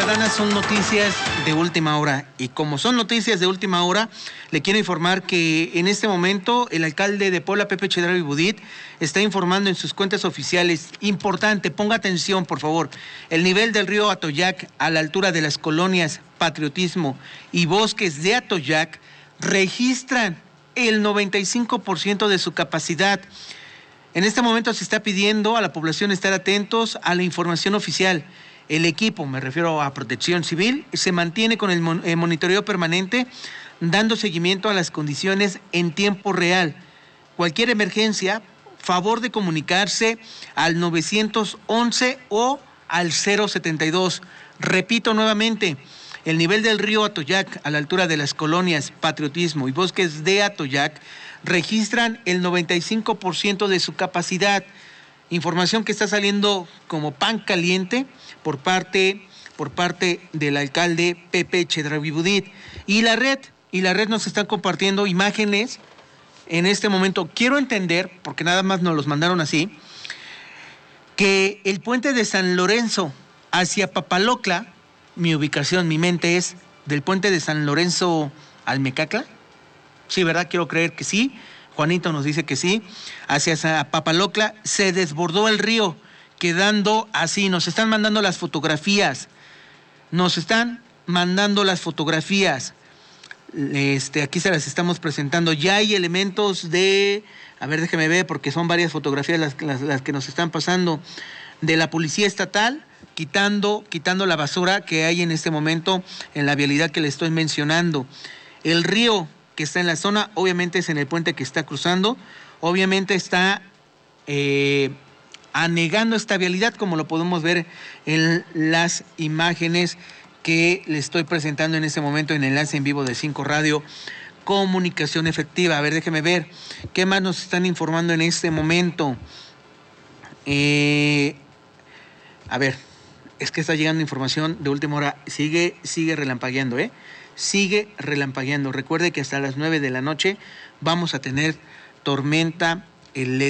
tempranas son noticias de última hora, y como son noticias de última hora, le quiero informar que en este momento el alcalde de Puebla, Pepe Chedraui Budit, está informando en sus cuentas oficiales. Importante, ponga atención por favor, el nivel del río Atoyac a la altura de las colonias Patriotismo y Bosques de Atoyac registran el 95% de su capacidad. En este momento se está pidiendo a la población estar atentos a la información oficial. El equipo, me refiero a Protección Civil, se mantiene con el monitoreo permanente, dando seguimiento a las condiciones en tiempo real. Cualquier emergencia, favor de comunicarse al 911 o al 072. Repito nuevamente, el nivel del río Atoyac a la altura de las colonias Patriotismo y Bosques de Atoyac registran el 95% de su capacidad. Información que está saliendo como pan caliente por parte del alcalde Pepe Chedraui Budit. Y la red nos están compartiendo imágenes en este momento. Quiero entender, porque nada más nos los mandaron así, que el puente de San Lorenzo hacia Papalocla, mi ubicación, mi mente es del puente de San Lorenzo al Mecacla. Sí, ¿verdad? Quiero creer que sí. Juanito nos dice que sí. Hacia Papalocla se desbordó el río, quedando así. Nos están mandando las fotografías. Aquí se las estamos presentando. Ya hay elementos de... A ver, déjeme ver, porque son varias fotografías las que nos están pasando. De la Policía Estatal, quitando la basura que hay en este momento en la vialidad que le estoy mencionando. El río que está en la zona, obviamente es en el puente que está cruzando, obviamente está anegando esta vialidad, como lo podemos ver en las imágenes que le estoy presentando en este momento en enlace en vivo de 5 Radio Comunicación Efectiva. A ver, déjeme ver, ¿qué más nos están informando en este momento? A ver, es que está llegando información de última hora, sigue relampagueando, sigue relampagueando. Recuerde que hasta las 9 de la noche vamos a tener tormenta eléctrica.